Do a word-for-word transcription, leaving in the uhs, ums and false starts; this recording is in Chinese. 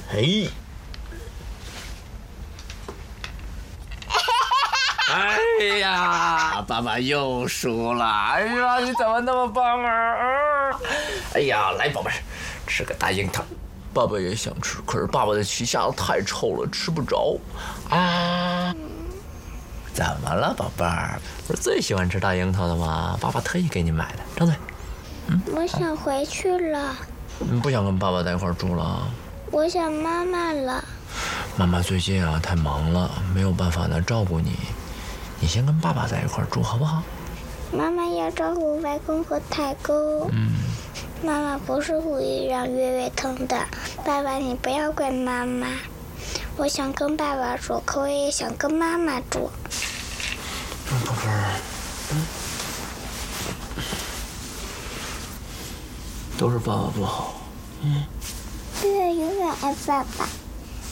哎。哎呀，爸爸又输了！哎呀，你怎么那么棒啊？啊哎呀，来，宝贝儿，吃个大樱桃。爸爸也想吃，可是爸爸的旗下的太臭了，吃不着。啊，怎么了，宝贝儿？不是最喜欢吃大樱桃的吗？爸爸特意给你买的。张嘴。 嗯，我想回去了。 你不想跟爸爸在一块儿住了？ 我想妈妈了。 妈妈最近啊太忙了，没有办法呢照顾你。你先跟爸爸在一块儿住好不好？ 妈妈要照顾外公和太公。 嗯。 妈妈不是故意让月月疼的。爸爸，你不要怪妈妈。我想跟爸爸住，可我也想跟妈妈住。 嗯，宝贝儿，嗯，都是爸爸不好。嗯。 月月永远爱爸爸。